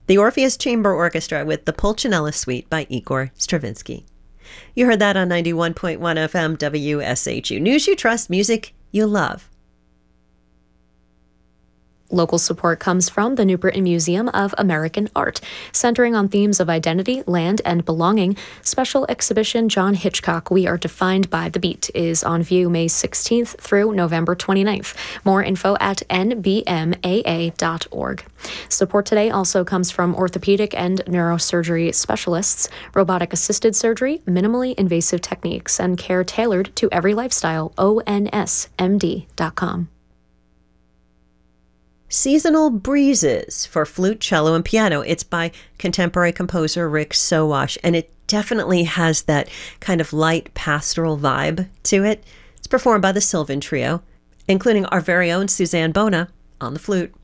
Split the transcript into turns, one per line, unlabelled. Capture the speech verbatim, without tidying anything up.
the Orpheus Chamber Orchestra with the Pulcinella Suite by Igor Stravinsky. You heard that on ninety-one point one F M W S H U. News you trust, music you love.
Local support comes from the New Britain Museum of American Art, centering on themes of identity, land, and belonging. Special exhibition John Hitchcock, We Are Defined by the Beat, is on view May sixteenth through November twenty-ninth. More info at n b m a a dot org. Support today also comes from orthopedic and neurosurgery specialists, robotic-assisted surgery, minimally invasive techniques, and care tailored to every lifestyle. O N S M D dot com.
Seasonal Breezes for flute, cello, and piano. It's by contemporary composer Rick Sowash, and it definitely has that kind of light pastoral vibe to it. It's performed by the Sylvan Trio, including our very own Suzanne Bona on the flute.